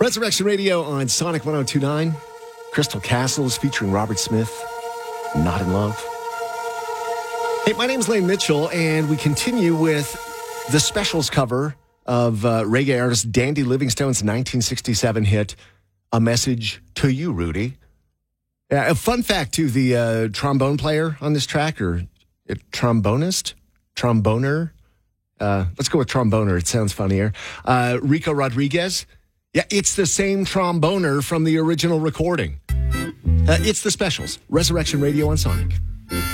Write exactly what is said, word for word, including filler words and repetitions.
Resurrection Radio on Sonic one oh two point nine. Crystal Castles featuring Robert Smith. Not in Love. Hey, my name's Lane Mitchell, and we continue with the Specials cover of uh, reggae artist Dandy Livingstone's nineteen sixty-seven hit, A Message to You, Rudy. Uh, a fun fact, too, the uh, trombone player on this track, or uh, trombonist? Tromboner? Uh, let's go with tromboner. It sounds funnier. Uh, Rico Rodriguez. Yeah, it's the same tromboner from the original recording. Uh, it's the Specials. Resurrection Radio on Sonic.